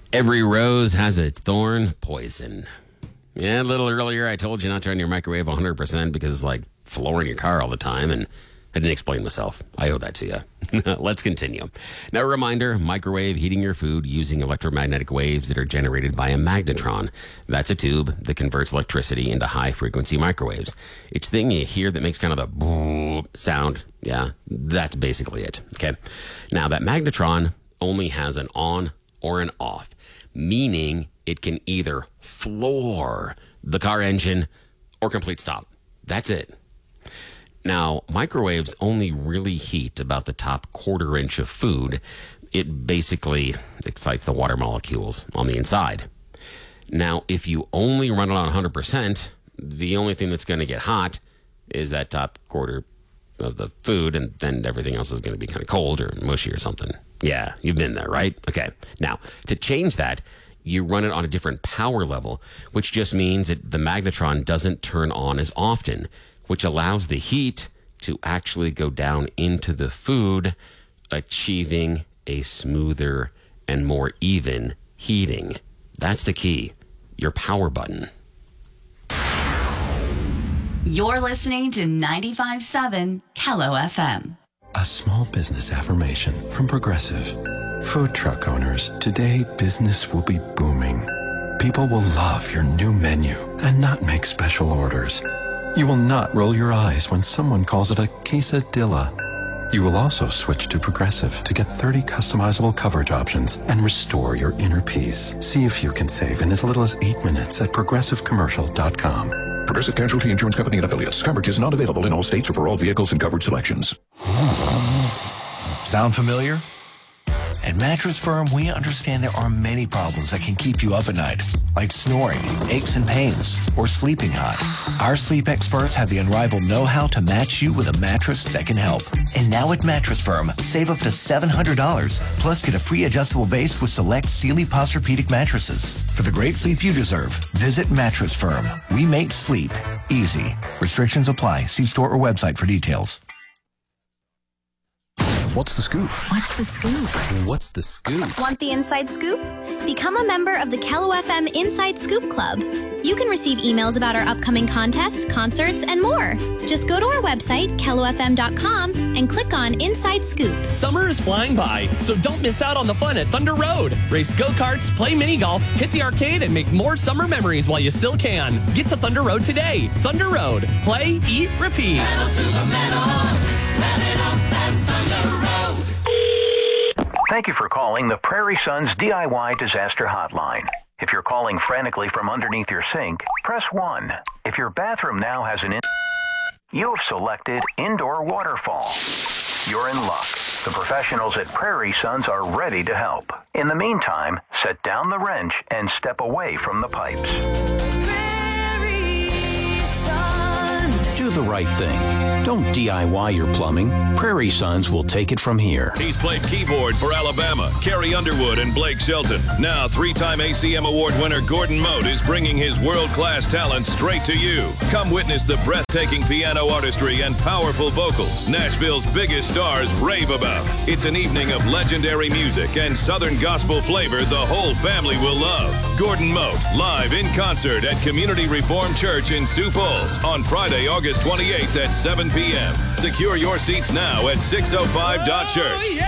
Every rose has its thorn, poison. Yeah, a little earlier I told you not to run your microwave 100% because it's like flooring your car all the time, and I didn't explain myself. I owe that to you. Let's continue. Now, a reminder, microwave heating your food using electromagnetic waves that are generated by a magnetron. That's a tube that converts electricity into high-frequency microwaves. It's the thing you hear that makes kind of the boom sound. Yeah, that's basically it. Okay. Now, that magnetron only has an on or an off, meaning it can either floor the car engine or complete stop. That's it. Now, microwaves only really heat about the top quarter inch of food. It basically excites the water molecules on the inside. Now, if you only run it on 100%, the only thing that's going to get hot is that top quarter of the food, and then everything else is going to be kind of cold or mushy or something. Yeah, you've been there, right? Okay. Now, to change that, you run it on a different power level, which just means that the magnetron doesn't turn on as often, which allows the heat to actually go down into the food, achieving a smoother and more even heating. That's the key, your power button. You're listening to 95.7 Kello FM. A small business affirmation from Progressive. Food truck owners, today business will be booming. People will love your new menu and not make special orders. You will not roll your eyes when someone calls it a quesadilla. You will also switch to Progressive to get 30 customizable coverage options and restore your inner peace. See if you can save in as little as 8 minutes at progressivecommercial.com. Progressive Casualty Insurance Company and Affiliates. Coverage is not available in all states or for all vehicles and coverage selections. Sound familiar? At Mattress Firm, we understand there are many problems that can keep you up at night, like snoring, aches and pains, or sleeping hot. Our sleep experts have the unrivaled know-how to match you with a mattress that can help. And now at Mattress Firm, save up to $700, plus get a free adjustable base with select Sealy Posturepedic mattresses. For the great sleep you deserve, visit Mattress Firm. We make sleep easy. Restrictions apply. See store or website for details. What's the scoop? What's the scoop? What's the scoop? Want the inside scoop? Become a member of the Kello FM Inside Scoop Club. You can receive emails about our upcoming contests, concerts, and more. Just go to our website, kellofm.com, and click on Inside Scoop. Summer is flying by, so don't miss out on the fun at Thunder Road. Race go-karts, play mini golf, hit the arcade, and make more summer memories while you still can. Get to Thunder Road today. Thunder Road. Play, eat, repeat. Pedal to the metal. Rev it up at Thunder Road. Thank you for calling the Prairie Sons DIY Disaster Hotline. If you're calling frantically from underneath your sink, press 1. If your bathroom now has you've selected indoor waterfall. You're in luck. The professionals at Prairie Sons are ready to help. In the meantime, set down the wrench and step away from the pipes. Do the right thing. Don't DIY your plumbing. Prairie Sons will take it from here. He's played keyboard for Alabama, Carrie Underwood, and Blake Shelton. Now, three-time ACM Award winner Gordon Mote is bringing his world-class talent straight to you. Come witness the breathtaking piano artistry and powerful vocals Nashville's biggest stars rave about. It's an evening of legendary music and Southern gospel flavor the whole family will love. Gordon Mote, live in concert at Community Reformed Church in Sioux Falls on Friday, August 28th at 7 p.m. Secure your seats now at 605.church.